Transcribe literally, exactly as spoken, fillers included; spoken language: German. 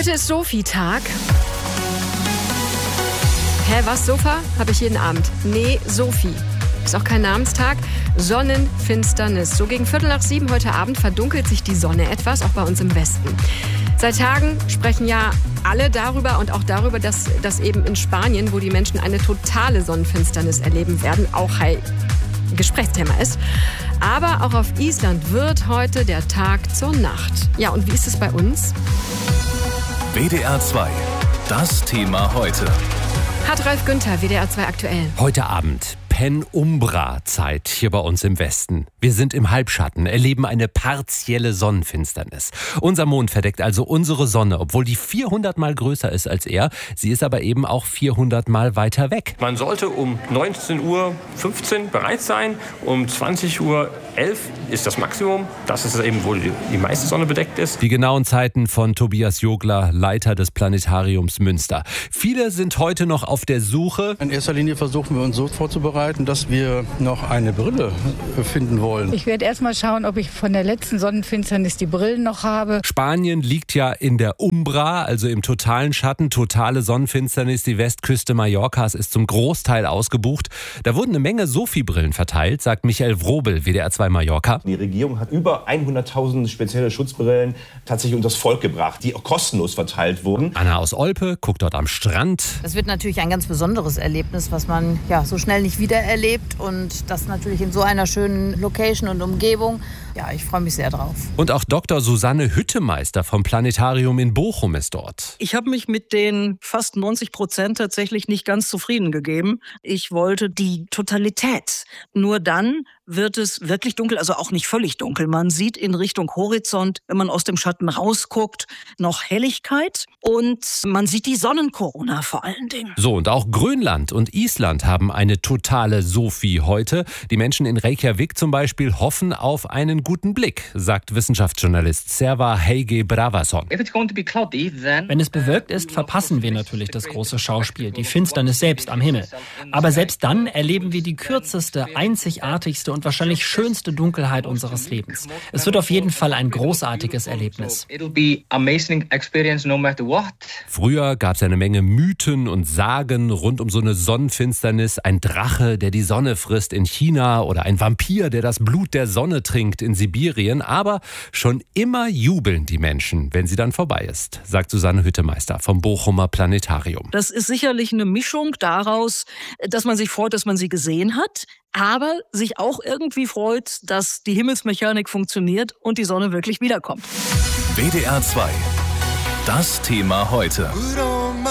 Heute ist Sophie-Tag. Hä, was, Sofa? Habe ich jeden Abend. Nee, Sophie. Ist auch kein Namenstag. Sonnenfinsternis. So gegen Viertel nach sieben heute Abend verdunkelt sich die Sonne etwas, auch bei uns im Westen. Seit Tagen sprechen ja alle darüber und auch darüber, dass, dass eben in Spanien, wo die Menschen eine totale Sonnenfinsternis erleben werden, auch ein Gesprächsthema ist. Aber auch auf Island wird heute der Tag zur Nacht. Ja, und wie ist es bei uns? W D R zwei. Das Thema heute. Hat Ralf Günther, W D R zwei aktuell. Heute Abend Penumbra-Zeit hier bei uns im Westen. Wir sind im Halbschatten, erleben eine partielle Sonnenfinsternis. Unser Mond verdeckt also unsere Sonne, obwohl die vierhundert Mal größer ist als er. Sie ist aber eben auch vierhundert Mal weiter weg. Man sollte um neunzehn Uhr fünfzehn bereit sein. Um zwanzig Uhr elf ist das Maximum. Das ist eben, wo die, die meiste Sonne bedeckt ist. Die genauen Zeiten von Tobias Jogler, Leiter des Planetariums Münster. Viele sind heute noch auf der Suche. In erster Linie versuchen wir uns so vorzubereiten, dass wir noch eine Brille finden wollen. Ich werde erst mal schauen, ob ich von der letzten Sonnenfinsternis die Brillen noch habe. Spanien liegt ja in der Umbra, also im totalen Schatten, totale Sonnenfinsternis. Die Westküste Mallorcas ist zum Großteil ausgebucht. Da wurden eine Menge Sophie-Brillen verteilt, sagt Michael Wrobel, W D R zwei Mallorca. Die Regierung hat über hunderttausend spezielle Schutzbrillen tatsächlich unter das Volk gebracht, die auch kostenlos verteilt wurden. Anna aus Olpe guckt dort am Strand. Das wird natürlich ein ganz besonderes Erlebnis, was man ja so schnell nicht wieder erlebt und das natürlich in so einer schönen Location und Umgebung. Ja, ich freue mich sehr drauf. Und auch Doktor Susanne Hüttemeister vom Planetarium in Bochum ist dort. Ich habe mich mit den fast neunzig Prozent tatsächlich nicht ganz zufrieden gegeben. Ich wollte die Totalität. Nur dann wird es wirklich dunkel, also auch nicht völlig dunkel. Man sieht in Richtung Horizont, wenn man aus dem Schatten rausguckt, noch Helligkeit und man sieht die Sonnenkorona vor allen Dingen. So, und auch Grönland und Island haben eine totale Sophie heute. Die Menschen in Reykjavik zum Beispiel hoffen auf einen guten Blick, sagt Wissenschaftsjournalist Serva Heige Bravason. Wenn es bewölkt ist, verpassen wir natürlich das große Schauspiel, die Finsternis selbst am Himmel. Aber selbst dann erleben wir die kürzeste, einzigartigste und wahrscheinlich schönste Dunkelheit unseres Lebens. Es wird auf jeden Fall ein großartiges Erlebnis. Früher gab es eine Menge Mythen und Sagen rund um so eine Sonnenfinsternis. Ein Drache, der die Sonne frisst in China oder ein Vampir, der das Blut der Sonne trinkt in Sibirien. Aber schon immer jubeln die Menschen, wenn sie dann vorbei ist, sagt Susanne Hüttemeister vom Bochumer Planetarium. Das ist sicherlich eine Mischung daraus, dass man sich freut, dass man sie gesehen hat, aber sich auch irgendwie freut, dass die Himmelsmechanik funktioniert und die Sonne wirklich wiederkommt. W D R zwei. Das Thema heute.